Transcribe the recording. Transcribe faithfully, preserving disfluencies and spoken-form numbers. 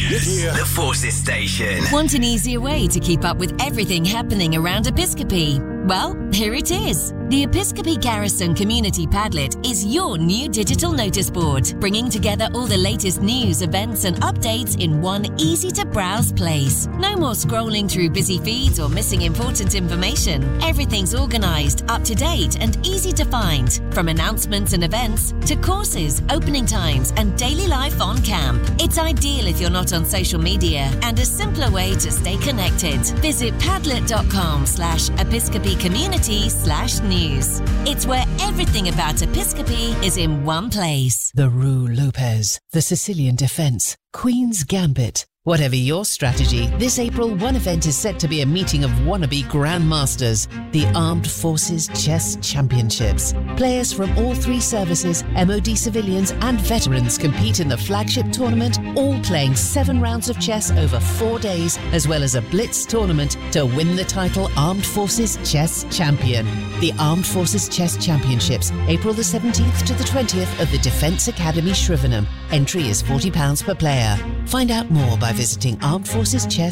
The Forces Station. Want an easier way to keep up with everything happening around Episcopi? Well, here it is. The Episcopi Garrison Community Padlet is your new digital notice board, bringing together all the latest news, events and updates in one easy-to-browse place. No more scrolling through busy feeds or missing important information. Everything's organised, up-to-date and easy to find, from announcements and events to courses, opening times and daily life on camp. It's ideal if you're not on social media and a simpler way to stay connected. Visit padlet.com slash Episcopi Community slash news. It's where everything about Episcopi is in one place. The Rue Lopez, the Sicilian Defence, Queen's Gambit. Whatever your strategy, this April one event is set to be a meeting of wannabe grandmasters, the Armed Forces Chess Championships. Players from all three services, M O D civilians and veterans compete in the flagship tournament, all playing seven rounds of chess over four days, as well as a blitz tournament to win the title Armed Forces Chess Champion. The Armed Forces Chess Championships, April the seventeenth to the twentieth at the Defence Academy, Shrivenham. Entry is forty pounds per player. Find out more by visiting armed forces chess